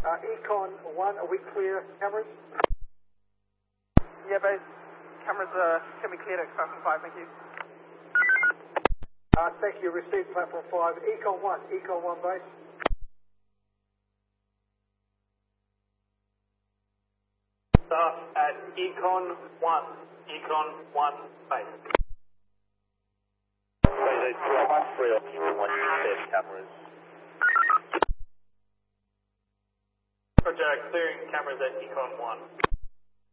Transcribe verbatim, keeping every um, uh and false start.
Uh, Econ one, are we clear? Cameras? Yeah, base. Cameras uh, can be cleared at platform five, thank you. Uh, thank you, received platform five. Econ one, Econ one base. Staff at Econ one, Econ one base. There's one three on Econ one, test cameras. Roger, clearing cameras at Econ one.